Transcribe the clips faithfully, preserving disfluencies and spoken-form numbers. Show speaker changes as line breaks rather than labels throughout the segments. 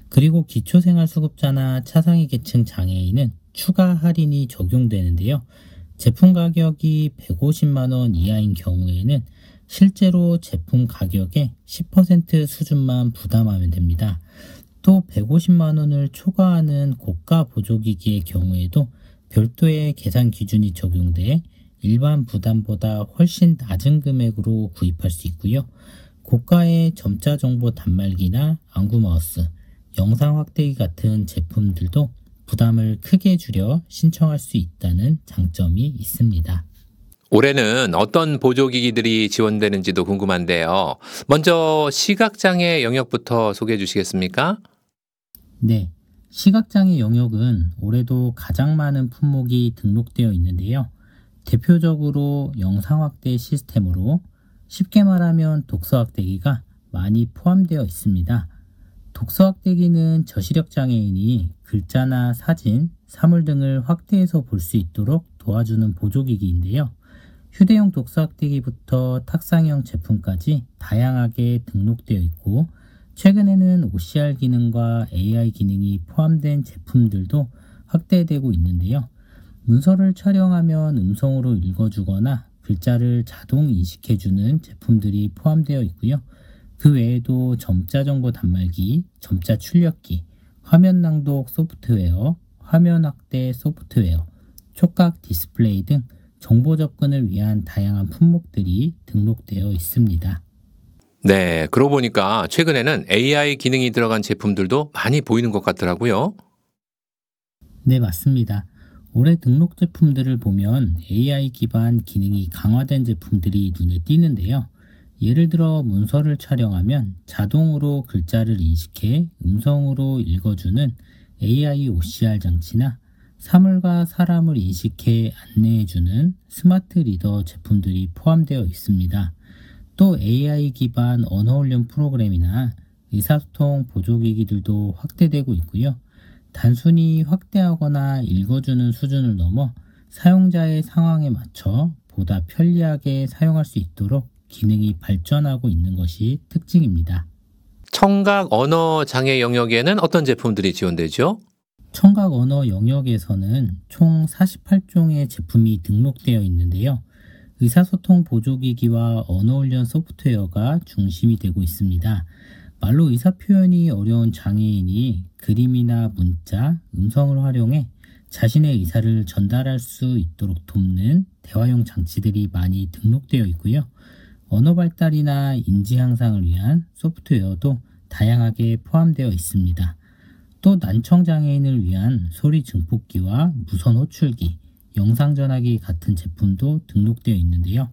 그리고 기초생활수급자나 차상위 계층 장애인은 추가 할인이 적용되는데요. 제품 가격이 백오십만 원 이하인 경우에는 실제로 제품 가격의 십 퍼센트 수준만 부담하면 됩니다. 또 백오십만 원을 초과하는 고가 보조기기의 경우에도 별도의 계산 기준이 적용돼 일반 부담보다 훨씬 낮은 금액으로 구입할 수 있고요. 고가의 점자 정보 단말기나 안구 마우스, 영상 확대기 같은 제품들도 부담을 크게 줄여 신청할 수 있다는 장점이 있습니다.
올해는 어떤 보조기기들이 지원되는지도 궁금한데요. 먼저 시각장애 영역부터 소개해 주시겠습니까?
네, 시각장애 영역은 올해도 가장 많은 품목이 등록되어 있는데요. 대표적으로 영상 확대 시스템으로 쉽게 말하면 독서 확대기가 많이 포함되어 있습니다. 독서 확대기는 저시력 장애인이 글자나 사진, 사물 등을 확대해서 볼 수 있도록 도와주는 보조기기인데요. 휴대용 독서 확대기부터 탁상형 제품까지 다양하게 등록되어 있고, 최근에는 오씨알 기능과 에이아이 기능이 포함된 제품들도 확대되고 있는데요. 문서를 촬영하면 음성으로 읽어주거나 글자를 자동 인식해주는 제품들이 포함되어 있고요. 그 외에도 점자 정보 단말기, 점자 출력기, 화면 낭독 소프트웨어, 화면 확대 소프트웨어, 촉각 디스플레이 등 정보 접근을 위한 다양한 품목들이 등록되어 있습니다.
네, 그러고 보니까 최근에는 에이아이 기능이 들어간 제품들도 많이 보이는 것 같더라고요.
네, 맞습니다. 올해 등록 제품들을 보면 에이아이 기반 기능이 강화된 제품들이 눈에 띄는데요. 예를 들어 문서를 촬영하면 자동으로 글자를 인식해 음성으로 읽어주는 에이아이 오씨알 장치나 사물과 사람을 인식해 안내해주는 스마트 리더 제품들이 포함되어 있습니다. 또 에이아이 기반 언어 훈련 프로그램이나 의사소통 보조기기들도 확대되고 있고요. 단순히 확대하거나 읽어주는 수준을 넘어 사용자의 상황에 맞춰 보다 편리하게 사용할 수 있도록 기능이 발전하고 있는 것이 특징입니다.
청각 언어 장애 영역에는 어떤 제품들이 지원되죠?
청각 언어 영역에서는 총 사십팔 종의 제품이 등록되어 있는데요. 의사소통 보조기기와 언어훈련 소프트웨어가 중심이 되고 있습니다. 말로 의사표현이 어려운 장애인이 그림이나 문자, 음성을 활용해 자신의 의사를 전달할 수 있도록 돕는 대화용 장치들이 많이 등록되어 있고요. 언어 발달이나 인지 향상을 위한 소프트웨어도 다양하게 포함되어 있습니다. 또 난청 장애인을 위한 소리 증폭기와 무선 호출기, 영상 전화기 같은 제품도 등록되어 있는데요.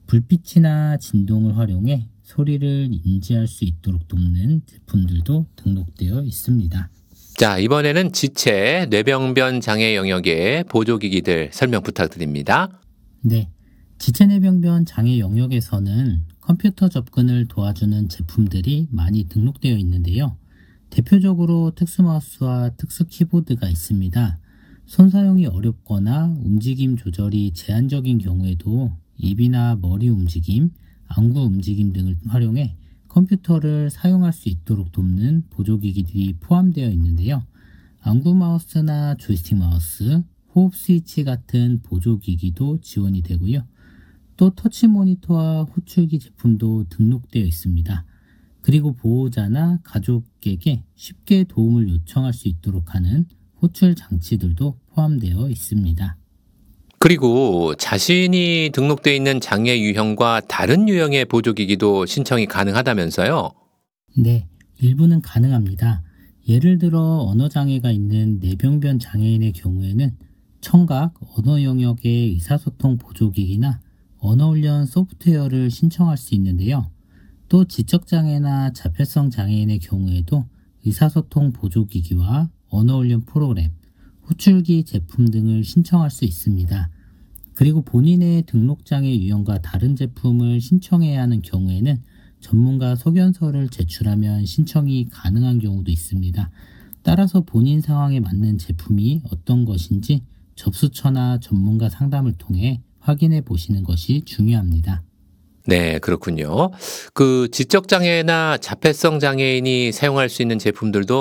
불빛이나 진동을 활용해 소리를 인지할 수 있도록 돕는 제품들도 등록되어 있습니다.
자, 이번에는 지체, 뇌병변 장애 영역의 보조기기들 설명 부탁드립니다.
네, 지체뇌병변 장애 영역에서는 컴퓨터 접근을 도와주는 제품들이 많이 등록되어 있는데요. 대표적으로 특수마우스와 특수키보드가 있습니다. 손 사용이 어렵거나 움직임 조절이 제한적인 경우에도 입이나 머리 움직임, 안구 움직임 등을 활용해 컴퓨터를 사용할 수 있도록 돕는 보조기기들이 포함되어 있는데요. 안구 마우스나 조이스틱 마우스, 호흡 스위치 같은 보조기기도 지원이 되고요. 또 터치 모니터와 호출기 제품도 등록되어 있습니다. 그리고 보호자나 가족에게 쉽게 도움을 요청할 수 있도록 하는 호출 장치들도 포함되어 있습니다.
그리고 자신이 등록되어 있는 장애 유형과 다른 유형의 보조기기도 신청이 가능하다면서요?
네, 일부는 가능합니다. 예를 들어 언어장애가 있는 뇌병변 장애인의 경우에는 청각, 언어 영역의 의사소통 보조기기나 언어훈련 소프트웨어를 신청할 수 있는데요. 또 지적장애나 자폐성 장애인의 경우에도 의사소통 보조기기와 언어훈련 프로그램, 호출기 제품 등을 신청할 수 있습니다. 그리고 본인의 등록장애 유형과 다른 제품을 신청해야 하는 경우에는 전문가 소견서를 제출하면 신청이 가능한 경우도 있습니다. 따라서 본인 상황에 맞는 제품이 어떤 것인지 접수처나 전문가 상담을 통해 확인해 보시는 것이 중요합니다.
네, 그렇군요. 그 지적장애나 자폐성 장애인이 사용할 수 있는 제품들도